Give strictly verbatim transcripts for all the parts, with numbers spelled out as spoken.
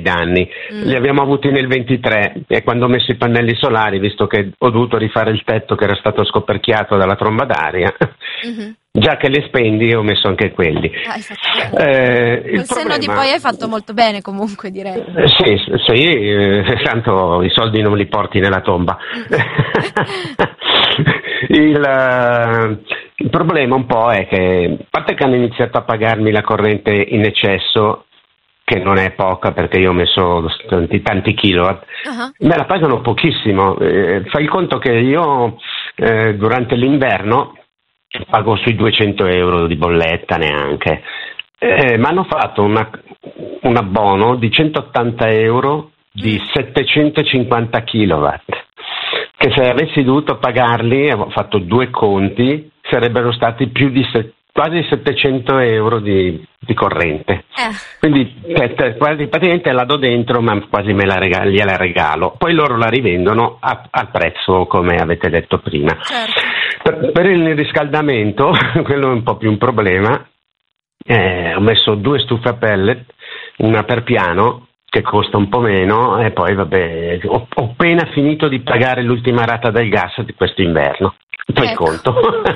danni. Mm. Li abbiamo avuti nel ventitré e quando ho messo i pannelli solari, visto che ho dovuto rifare il tetto che era stato scoperchiato dalla tromba d'aria, mm-hmm. già che li spendi ho messo anche quelli. Ah, eh, il senno di poi hai fatto molto bene comunque, direi. Eh, sì, sì, eh, tanto i soldi non li porti nella tomba. il, il problema un po' è che, a parte che hanno iniziato a pagarmi la corrente in eccesso, che non è poca perché io ho messo tanti, tanti kilowatt, uh-huh. me la pagano pochissimo. Eh, fai il conto che io eh, durante l'inverno pago sui duecento euro di bolletta neanche. Eh, mi hanno fatto una, un abbono di centottanta euro di settecentocinquanta kilowatt, che se avessi dovuto pagarli, ho fatto due conti, sarebbero stati più di set, quasi settecento euro di, di corrente. Eh. Quindi eh, praticamente la do dentro, ma quasi me la regalo, gliela regalo. Poi loro la rivendono a, al prezzo come avete detto prima. Certo. Per, per il riscaldamento, quello è un po' più un problema. Eh, ho messo due stufe a pellet, una per piano, che costa un po' meno, e poi vabbè, ho, ho appena finito di pagare l'ultima rata del gas di questo inverno. Poi ecco. conto.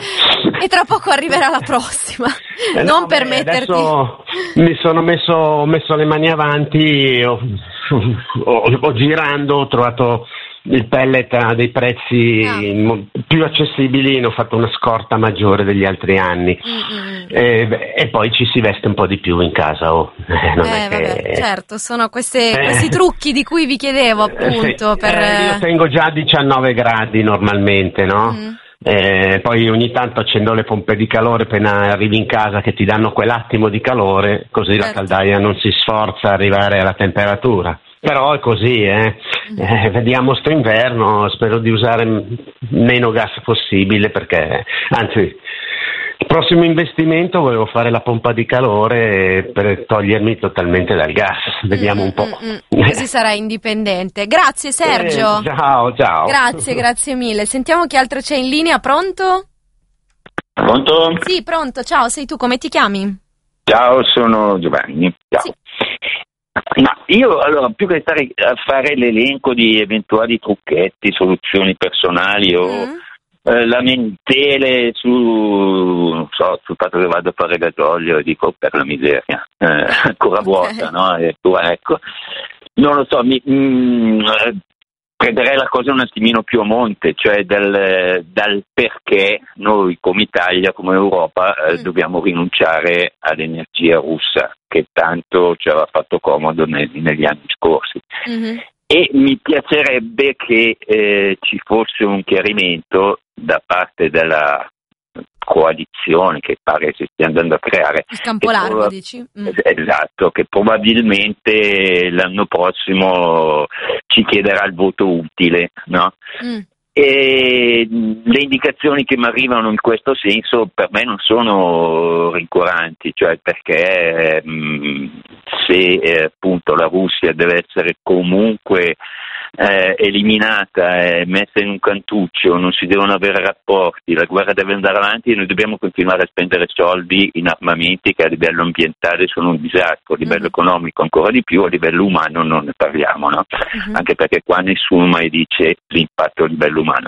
E tra poco arriverà la prossima. Eh non no, permetterti. Adesso mi sono messo, ho messo le mani avanti, ho, ho, ho girando, ho trovato il pellet a dei prezzi ah. più accessibili, ne ho fatto una scorta maggiore degli altri anni. E, e poi ci si veste un po' di più in casa. Oh. Non eh, è che... vabbè, certo, sono queste, eh. questi trucchi di cui vi chiedevo appunto. Sì. Per... Eh, io tengo già diciannove gradi normalmente, no? Mm. Eh, poi ogni tanto accendo le pompe di calore appena arrivi in casa, che ti danno quell'attimo di calore, così certo. La caldaia non si sforza a arrivare alla temperatura. Però è così, eh. eh vediamo sto inverno, spero di usare meno gas possibile, perché anzi il prossimo investimento volevo fare la pompa di calore per togliermi totalmente dal gas, vediamo mm, un po'. Mm, mm. Così sarai indipendente. Grazie Sergio. Eh, ciao, ciao. Grazie, grazie mille. Sentiamo chi altro c'è in linea, pronto? Pronto? Sì, pronto, ciao, sei tu, come ti chiami? Ciao, sono Giovanni. Ciao. Sì. Ma io allora, più che stare a fare l'elenco di eventuali trucchetti, soluzioni personali o mm. eh, lamentele su, non so, sul fatto che vado a fare gasolio e dico per la miseria, eh, ancora okay. vuota, no? E tu, ecco, non lo so, mi, mh, prenderei la cosa un attimino più a monte, cioè dal, dal perché noi come Italia, come Europa, eh, mm. dobbiamo rinunciare all'energia russa, che tanto ci aveva fatto comodo negli, negli anni scorsi. Mm-hmm. E mi piacerebbe che eh, ci fosse un chiarimento da parte della coalizione che pare si stia andando a creare. Il campo largo, proba- dici? Mm. Esatto, che probabilmente l'anno prossimo ci chiederà il voto utile, no? Mm. E le indicazioni che mi arrivano in questo senso per me non sono rincuoranti, cioè perché mh, se eh, appunto la Russia deve essere comunque eh, eliminata e messa in un cantuccio, non si devono avere rapporti, la guerra deve andare avanti e noi dobbiamo continuare a spendere soldi in armamenti che a livello ambientale sono un disastro, a livello mm-hmm. economico ancora di più, a livello umano non ne parliamo, no? Mm-hmm. Anche perché qua nessuno mai dice l'impatto a livello umano.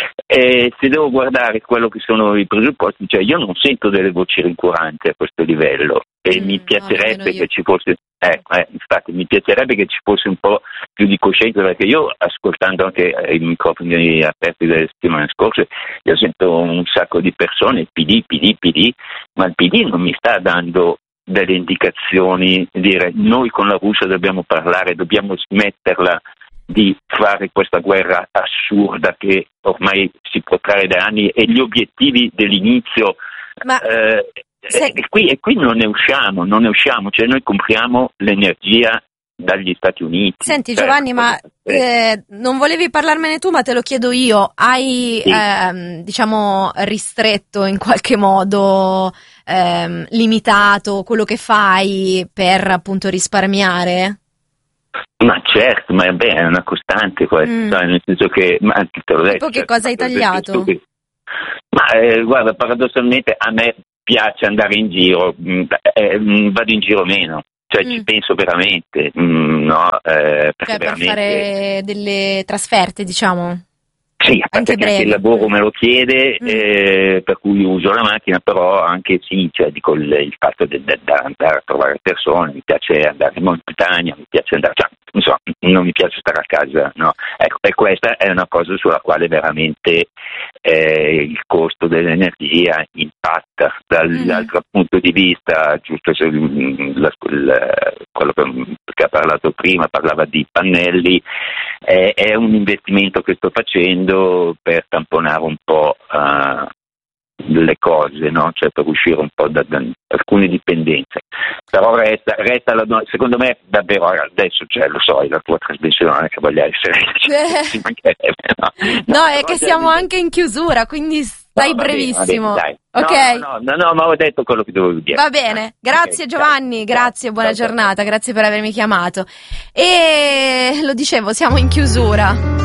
E se devo guardare quello che sono i presupposti, cioè io non sento delle voci rincuoranti a questo livello e mm, mi piacerebbe no, che ci fosse eh, eh, infatti mi piacerebbe che ci fosse un po' più di coscienza, perché io ascoltando anche i microfoni aperti delle settimane scorse io sento un sacco di persone P D, P D, P D, ma il P D non mi sta dando delle indicazioni, dire noi con la Russia dobbiamo parlare, dobbiamo smetterla di fare questa guerra assurda che ormai si protrae da anni e gli obiettivi dell'inizio ma eh, se... e, qui, e qui non ne usciamo, non ne usciamo, cioè noi compriamo l'energia dagli Stati Uniti. Senti Giovanni, ma eh, non volevi parlarmene tu, ma te lo chiedo io, hai sì. ehm, diciamo ristretto in qualche modo, ehm, limitato quello che fai per appunto risparmiare? Ma certo, ma beh, è una costante questa, mm. cioè, nel senso che ma anche te l'ho detto, tipo che cosa hai tagliato? Che, ma eh, guarda, paradossalmente a me piace andare in giro, mh, eh, mh, vado in giro meno, cioè mm. ci penso veramente, mm, no? Eh, perché cioè, per veramente... fare delle trasferte, diciamo. Sì, a parte che anche il lavoro me lo chiede, mm. eh, per cui uso la macchina, però anche sì, cioè, dico il, il fatto di andare a trovare persone, mi piace andare in montagna, mi piace andare, cioè, insomma, non mi piace stare a casa, no? Ecco, e questa è una cosa sulla quale veramente eh, il costo dell'energia impatta. Dall'altro mm. punto di vista, giusto se, la, la, quello che ha parlato prima, parlava di pannelli, eh, è un investimento che sto facendo per tamponare un po' uh, le cose, no? Cioè per uscire un po' da, da alcune dipendenze. Però resta, resta la, secondo me davvero adesso, cioè, lo so, è la tua trasmissione, non è che voglia essere eh. no, no, no è che siamo di... anche in chiusura, quindi stai no, brevissimo. Bene, ok? No, no, no, no, ma ho detto quello che dovevo dire. Va bene, grazie okay, Giovanni, ciao. Grazie, buona ciao, giornata, ciao. Grazie per avermi chiamato. E lo dicevo, siamo in chiusura.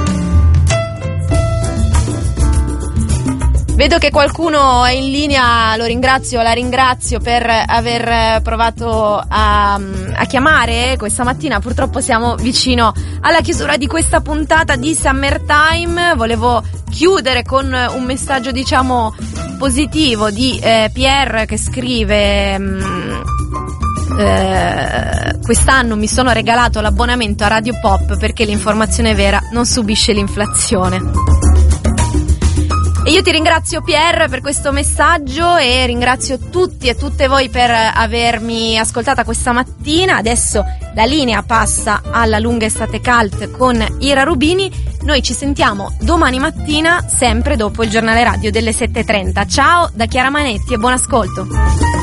Vedo che qualcuno è in linea, lo ringrazio, la ringrazio per aver provato a, a chiamare questa mattina. Purtroppo siamo vicino alla chiusura di questa puntata di Summertime. Volevo chiudere con un messaggio, diciamo, positivo di eh, Pierre che scrive... Mh, Eh, quest'anno mi sono regalato l'abbonamento a Radio Pop perché l'informazione vera non subisce l'inflazione. E io ti ringrazio Pierre per questo messaggio e ringrazio tutti e tutte voi per avermi ascoltata questa mattina. Adesso la linea passa alla lunga estate cult con Ira Rubini. Noi ci sentiamo domani mattina sempre dopo il giornale radio delle sette e trenta. Ciao da Chiara Manetti e buon ascolto.